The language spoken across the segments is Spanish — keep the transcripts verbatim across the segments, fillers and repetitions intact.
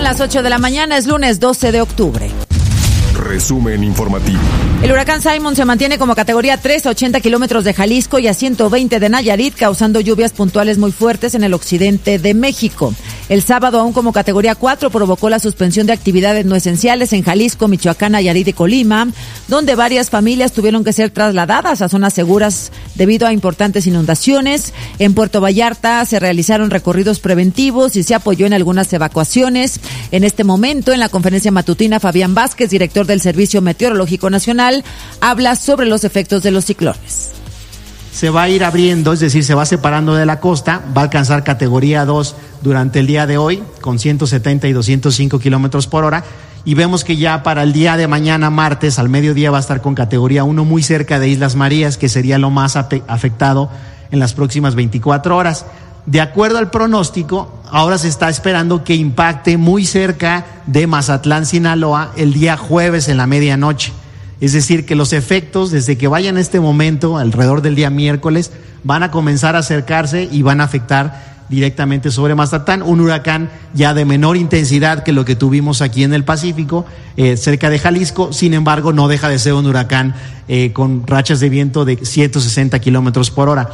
las ocho de la mañana, es lunes doce de octubre. Resumen informativo. El huracán Simon se mantiene como categoría tres a ochenta kilómetros de Jalisco y a ciento veinte de Nayarit, causando lluvias puntuales muy fuertes en el occidente de México. El sábado, aún como categoría cuatro, provocó la suspensión de actividades no esenciales en Jalisco, Michoacán, Nayarit y Colima, donde varias familias tuvieron que ser trasladadas a zonas seguras debido a importantes inundaciones. En Puerto Vallarta se realizaron recorridos preventivos y se apoyó en algunas evacuaciones. En este momento, en la conferencia matutina, Fabián Vázquez, director del Servicio Meteorológico Nacional, habla sobre los efectos de los ciclones. Se va a ir abriendo, es decir, se va separando de la costa, va a alcanzar categoría dos durante el día de hoy, con ciento setenta y doscientos cinco kilómetros por hora, y vemos que ya para el día de mañana, martes, al mediodía, va a estar con categoría uno muy cerca de Islas Marías, que sería lo más afectado en las próximas veinticuatro horas. De acuerdo al pronóstico, ahora se está esperando que impacte muy cerca de Mazatlán, Sinaloa, el día jueves en la medianoche. Es decir, que los efectos, desde que vayan a este momento, alrededor del día miércoles, van a comenzar a acercarse y van a afectar directamente sobre Mazatlán, un huracán ya de menor intensidad que lo que tuvimos aquí en el Pacífico, eh, cerca de Jalisco. Sin embargo, no deja de ser un huracán eh, con rachas de viento de ciento sesenta kilómetros por hora.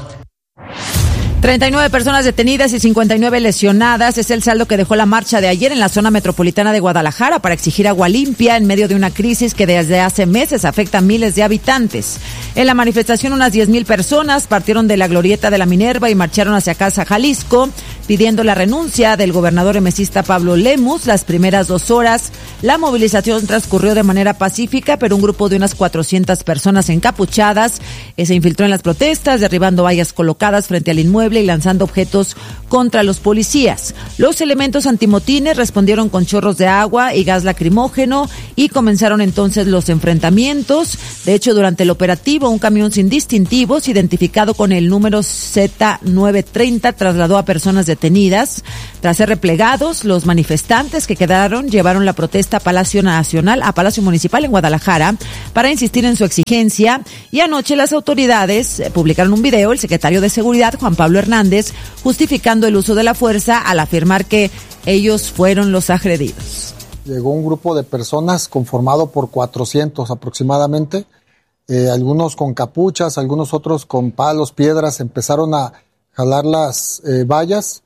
treinta y nueve personas detenidas y cincuenta y nueve lesionadas es el saldo que dejó la marcha de ayer en la zona metropolitana de Guadalajara para exigir agua limpia en medio de una crisis que desde hace meses afecta a miles de habitantes. En la manifestación, unas diez mil personas partieron de la glorieta de la Minerva y marcharon hacia Casa Jalisco, pidiendo la renuncia del gobernador emesista Pablo Lemus. Las primeras dos horas, la movilización transcurrió de manera pacífica, pero un grupo de unas cuatrocientas personas encapuchadas se infiltró en las protestas, derribando vallas colocadas frente al inmueble y lanzando objetos contra los policías. Los elementos antimotines respondieron con chorros de agua y gas lacrimógeno y comenzaron entonces los enfrentamientos. De hecho, durante el operativo, un camión sin distintivos, identificado con el número Z novecientos treinta, trasladó a personas detenidas. Tras ser replegados, los manifestantes que quedaron llevaron la protesta a Palacio Nacional, a Palacio Municipal en Guadalajara, para insistir en su exigencia. Y anoche las autoridades publicaron un video, el secretario de Seguridad, Juan Pablo Hernández, justificando el uso de la fuerza al afirmar que ellos fueron los agredidos. Llegó un grupo de personas conformado por cuatrocientos aproximadamente, eh, algunos con capuchas, algunos otros con palos, piedras, empezaron a jalar las eh, vallas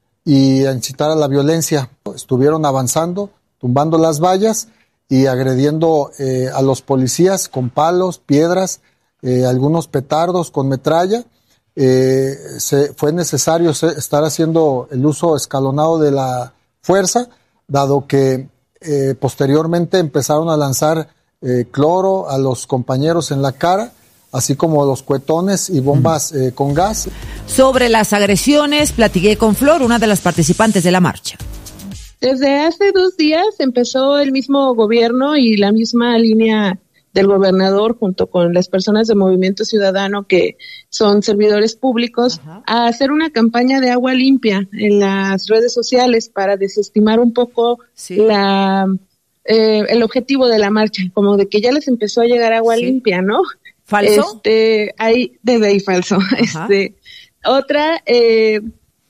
y a incitar a la violencia. Estuvieron avanzando, tumbando las vallas y agrediendo eh, a los policías con palos, piedras, eh, algunos petardos con metralla. Eh, se, fue necesario se, estar haciendo el uso escalonado de la fuerza, dado que eh, posteriormente empezaron a lanzar eh, cloro a los compañeros en la cara, así como los cuetones y bombas eh, con gas. Sobre las agresiones, platiqué con Flor, una de las participantes de la marcha. Desde hace dos días empezó el mismo gobierno y la misma línea del gobernador junto con las personas de Movimiento Ciudadano que son servidores públicos, ajá, a hacer una campaña de agua limpia en las redes sociales para desestimar un poco sí. la eh, el objetivo de la marcha, como de que ya les empezó a llegar agua sí. limpia, ¿no? ¿Falso? Este, ahí, desde ahí falso. Ajá. Este, otra, eh,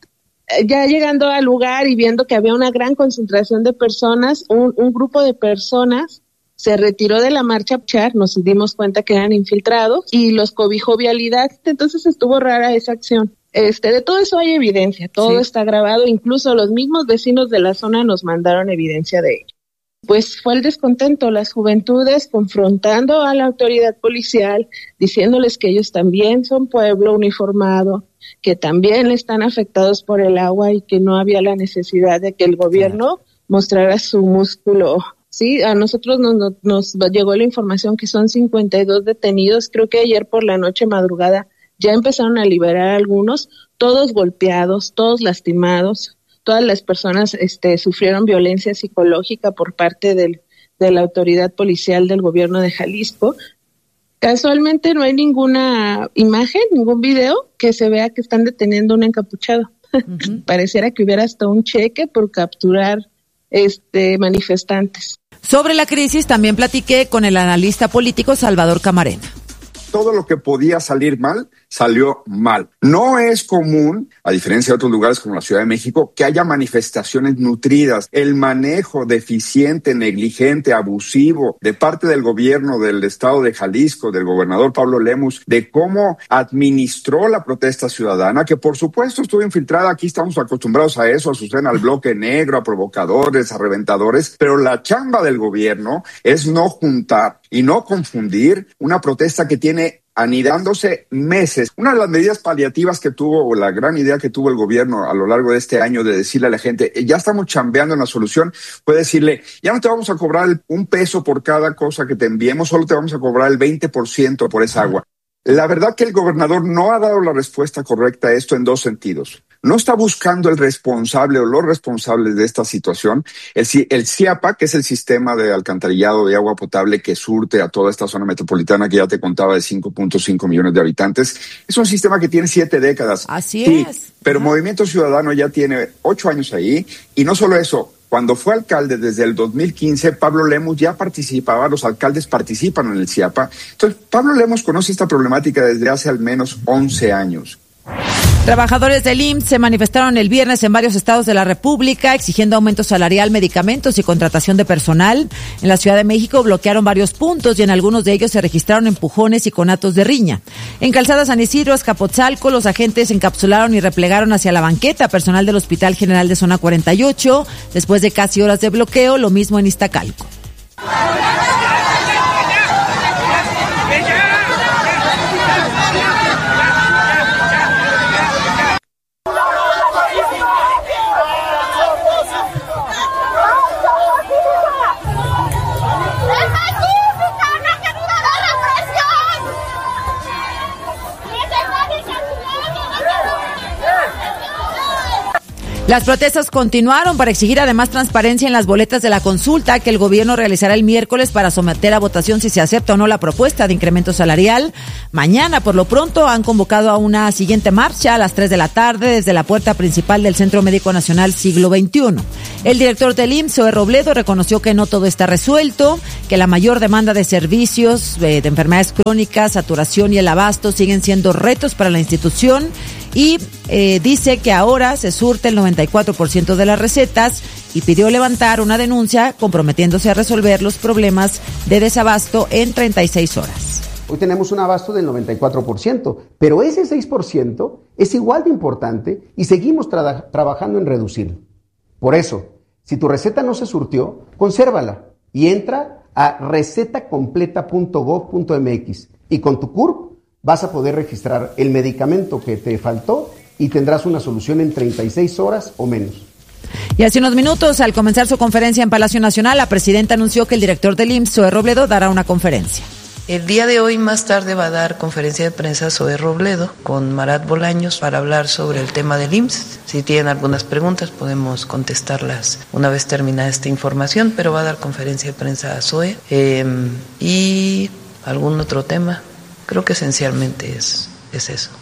ya llegando al lugar y viendo que había una gran concentración de personas, un, un grupo de personas se retiró de la marcha, nos dimos cuenta que eran infiltrados y los cobijó vialidad, entonces estuvo rara esa acción. Este, de todo eso hay evidencia, todo sí. está grabado, incluso los mismos vecinos de la zona nos mandaron evidencia de ello. Pues fue el descontento, las juventudes confrontando a la autoridad policial, diciéndoles que ellos también son pueblo uniformado, que también están afectados por el agua y que no había la necesidad de que el gobierno claro. mostrara su músculo. Sí, a nosotros nos, nos, nos llegó la información que son cincuenta y dos detenidos. Creo que ayer por la noche madrugada ya empezaron a liberar a algunos, todos golpeados, todos lastimados. Todas las personas este, sufrieron violencia psicológica por parte del, de la autoridad policial del gobierno de Jalisco. Casualmente no hay ninguna imagen, ningún video que se vea que están deteniendo a un encapuchado. Uh-huh. Pareciera que hubiera hasta un cheque por capturar este manifestantes. Sobre la crisis también platiqué con el analista político Salvador Camarena. Todo lo que podía salir mal salió mal. No es común, a diferencia de otros lugares como la Ciudad de México, que haya manifestaciones nutridas. El manejo deficiente, negligente, abusivo de parte del gobierno del estado de Jalisco, del gobernador Pablo Lemus, de cómo administró la protesta ciudadana, que por supuesto estuvo infiltrada. Aquí estamos acostumbrados a eso, a Azucena, al bloque negro, a provocadores, a reventadores, pero la chamba del gobierno es no juntar y no confundir una protesta que tiene anidándose meses. Una de las medidas paliativas que tuvo, o la gran idea que tuvo el gobierno a lo largo de este año de decirle a la gente, ya estamos chambeando en la solución, fue decirle, ya no te vamos a cobrar un peso por cada cosa que te enviemos, solo te vamos a cobrar el veinte por ciento por esa agua. La verdad que el gobernador no ha dado la respuesta correcta a esto en dos sentidos. No está buscando el responsable o los responsables de esta situación. El, el CIAPA, que es el sistema de alcantarillado de agua potable que surte a toda esta zona metropolitana que ya te contaba de cinco punto cinco millones de habitantes, es un sistema que tiene siete décadas. Así sí, es. Pero Ajá. Movimiento Ciudadano ya tiene ocho años ahí, y no solo eso. Cuando fue alcalde desde el dos mil quince, Pablo Lemus ya participaba, los alcaldes participan en el CIAPA. Entonces, Pablo Lemus conoce esta problemática desde hace al menos once años. Trabajadores del I M S S se manifestaron el viernes en varios estados de la República exigiendo aumento salarial, medicamentos y contratación de personal. En la Ciudad de México bloquearon varios puntos y en algunos de ellos se registraron empujones y conatos de riña. En Calzada San Isidro, Azcapotzalco, los agentes encapsularon y replegaron hacia la banqueta personal del Hospital General de Zona cuarenta y ocho después de casi horas de bloqueo, lo mismo en Iztacalco. Las protestas continuaron para exigir además transparencia en las boletas de la consulta que el gobierno realizará el miércoles para someter a votación si se acepta o no la propuesta de incremento salarial. Mañana, por lo pronto, han convocado a una siguiente marcha a las tres de la tarde desde la puerta principal del Centro Médico Nacional Siglo veintiuno. El director del I M S S, Zoe Robledo, reconoció que no todo está resuelto, que la mayor demanda de servicios eh, de enfermedades crónicas, saturación y el abasto siguen siendo retos para la institución. Y eh, dice que ahora se surte el noventa y cuatro por ciento de las recetas y pidió levantar una denuncia comprometiéndose a resolver los problemas de desabasto en treinta y seis horas. Hoy tenemos un abasto del noventa y cuatro por ciento, pero ese seis por ciento es igual de importante y seguimos tra- trabajando en reducirlo. Por eso, si tu receta no se surtió, consérvala y entra a receta completa punto gob punto eme equis y con tu C U R P vas a poder registrar el medicamento que te faltó y tendrás una solución en treinta y seis horas o menos. Y hace unos minutos, al comenzar su conferencia en Palacio Nacional, la presidenta anunció que el director del I M S S, Zoe Robledo, dará una conferencia. El día de hoy, más tarde, va a dar conferencia de prensa Zoe Robledo con Marat Bolaños para hablar sobre el tema del I M S S. Si tienen algunas preguntas, podemos contestarlas una vez terminada esta información, pero va a dar conferencia de prensa a Zoe. Eh, y algún otro tema. Creo que esencialmente es, es eso.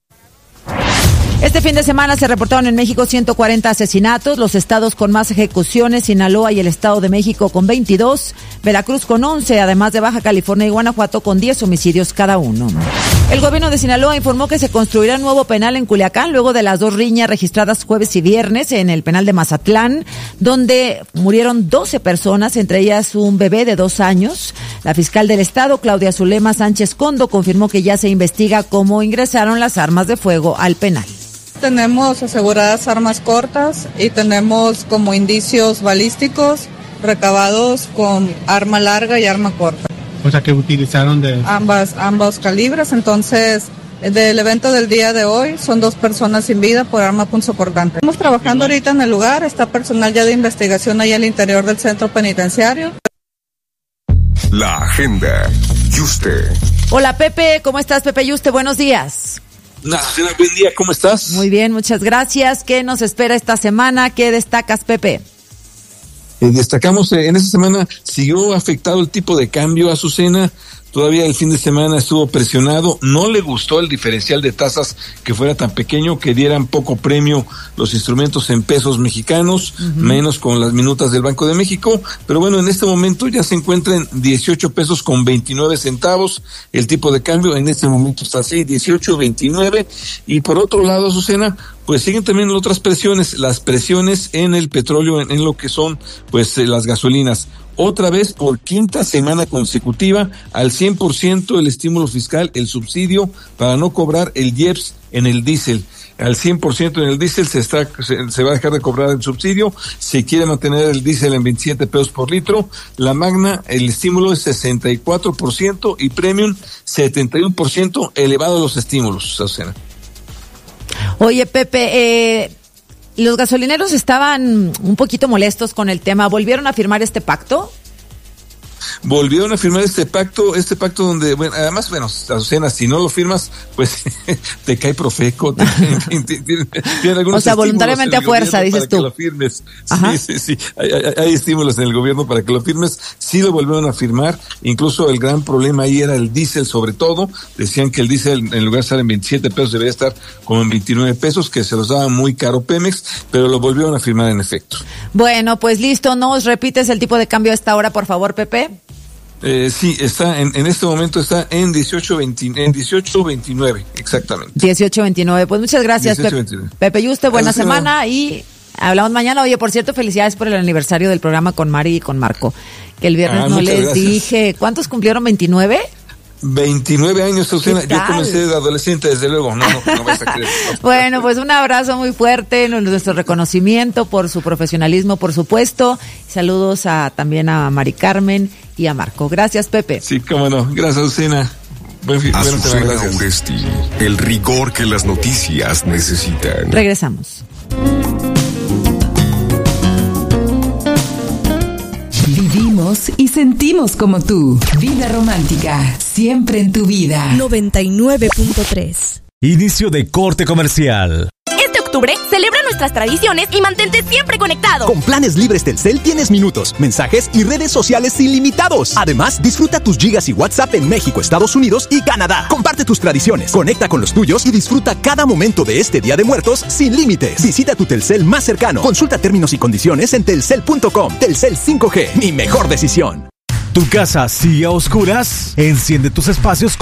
Este fin de semana se reportaron en México ciento cuarenta asesinatos, los estados con más ejecuciones, Sinaloa y el Estado de México con veintidós, Veracruz con once, además de Baja California y Guanajuato con diez homicidios cada uno. El gobierno de Sinaloa informó que se construirá un nuevo penal en Culiacán luego de las dos riñas registradas jueves y viernes en el penal de Mazatlán, donde murieron doce personas, entre ellas un bebé de dos años. La fiscal del estado, Claudia Zulema Sánchez Condo, confirmó que ya se investiga cómo ingresaron las armas de fuego al penal. Tenemos aseguradas armas cortas y tenemos como indicios balísticos recabados con arma larga y arma corta. O sea, que utilizaron de... Ambas, ambos calibres, entonces del evento del día de hoy son dos personas sin vida por arma punzocortante. Estamos trabajando ahorita en el lugar, está personal ya de investigación ahí al interior del centro penitenciario. La agenda. Yuste. Hola Pepe, ¿cómo estás Pepe Yuste? Buenos días. Azucena, buen día, ¿cómo estás? Muy bien, muchas gracias. ¿Qué nos espera esta semana? ¿Qué destacas, Pepe? Eh, destacamos, eh, en esta semana siguió afectado el tipo de cambio, Azucena, todavía el fin de semana estuvo presionado, no le gustó el diferencial de tasas que fuera tan pequeño, que dieran poco premio los instrumentos en pesos mexicanos, uh-huh. menos con las minutas del Banco de México, pero bueno, en este momento ya se encuentra en dieciocho pesos con veintinueve centavos, el tipo de cambio en este momento está así, dieciocho veintinueve, y por otro lado, Azucena, pues siguen también otras presiones, las presiones en el petróleo, en, en lo que son pues eh, las gasolinas. Otra vez por quinta semana consecutiva al cien por ciento el estímulo fiscal, el subsidio para no cobrar el I E P S en el diésel. Al cien por ciento en el diésel se está se, se va a dejar de cobrar el subsidio, se quiere mantener el diésel en veintisiete pesos por litro, la Magna el estímulo es sesenta y cuatro por ciento y Premium setenta y uno por ciento, elevado los estímulos, Azucena. Oye, Pepe, eh, los gasolineros estaban un poquito molestos con el tema. ¿Volvieron a firmar este pacto? Volvieron a firmar este pacto, este pacto donde, bueno, además, bueno, Azucena, si no lo firmas, pues te cae Profeco, te, te, te, te, algunos o sea, voluntariamente a fuerza, dices tú. Para que lo firmes. Sí, sí, sí, hay, hay, hay estímulos en el gobierno para que lo firmes, sí lo volvieron a firmar, incluso el gran problema ahí era el diésel sobre todo, decían que el diésel en lugar de estar en veintisiete pesos debería estar como en veintinueve pesos, que se los daba muy caro Pemex, pero lo volvieron a firmar en efecto. Bueno, pues listo, ¿nos repites el tipo de cambio a esta hora, por favor, Pepe? Eh, sí, está en, en este momento está en dieciocho veinte, en dieciocho veintinueve, exactamente. dieciocho veintinueve, pues muchas gracias, Pepe, Pepe Yuste, buena Gracias, semana y hablamos mañana. Oye, por cierto, felicidades por el aniversario del programa con Mari y con Marco, que el viernes ah, no les gracias. dije, ¿cuántos cumplieron? ¿veintinueve? veintinueve años, Azucena. Yo comencé de adolescente, desde luego. No, no, no vas a creer. Bueno, pues un abrazo muy fuerte, nuestro reconocimiento por su profesionalismo, por supuesto. Saludos a también a Mari Carmen y a Marco. Gracias, Pepe. Sí, cómo no. Gracias, Azucena. Buen fin, Azucena Uresti, el rigor que las noticias necesitan. Regresamos. Vivimos y sentimos como tú. Vida romántica, siempre en tu vida. noventa y nueve punto tres. Inicio de corte comercial. Este octubre celebra nuestras tradiciones y mantente siempre conectado. Con planes libres Telcel tienes minutos, mensajes y redes sociales ilimitados. Además, disfruta tus gigas y WhatsApp en México, Estados Unidos y Canadá. Comparte tus tradiciones, conecta con los tuyos y disfruta cada momento de este Día de Muertos sin límites. Visita tu Telcel más cercano. Consulta términos y condiciones en telcel punto com. Telcel cinco G, mi mejor decisión. ¿Tu casa sigue a oscuras? Enciende tus espacios